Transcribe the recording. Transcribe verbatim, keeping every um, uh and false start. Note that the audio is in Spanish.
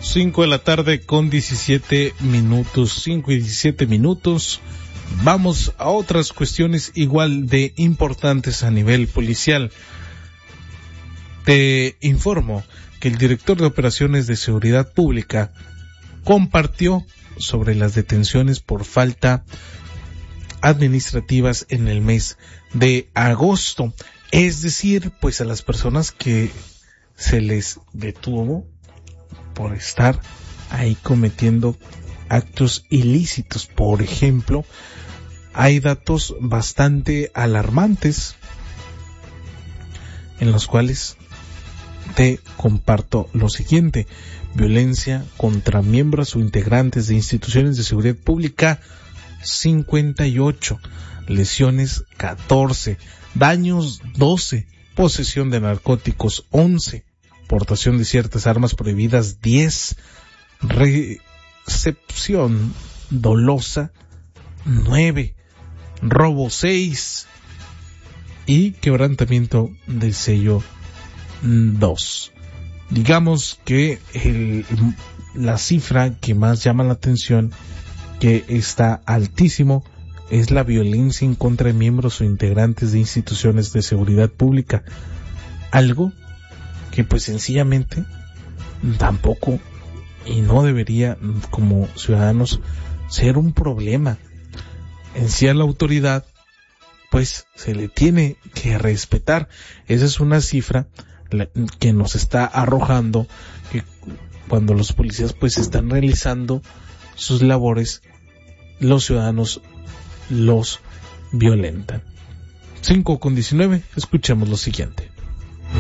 Cinco de la tarde con diecisiete minutos, cinco y diecisiete minutos. Vamos a otras cuestiones igual de importantes a nivel policial. Te informo que el director de Operaciones de Seguridad Pública compartió sobre las detenciones por falta administrativas en el mes de agosto. Es decir, pues a las personas que se les detuvo por estar ahí cometiendo actos ilícitos. Por ejemplo, hay datos bastante alarmantes en los cuales te comparto lo siguiente: violencia contra miembros o integrantes de instituciones de seguridad pública, cincuenta y ocho, lesiones catorce, daños doce, posesión de narcóticos once, portación de ciertas armas prohibidas diez, recepción dolosa nueve, robo seis y quebrantamiento del sello dos. Digamos que el, la cifra que más llama la atención, que está altísimo, es la violencia en contra de miembros o integrantes de instituciones de seguridad pública. Algo que pues sencillamente tampoco y no debería como ciudadanos ser un problema. En sí a la autoridad pues se le tiene que respetar. Esa es una cifra que nos está arrojando que cuando los policías pues están realizando sus labores, los ciudadanos los violentan. cinco con diecinueve, escuchemos lo siguiente.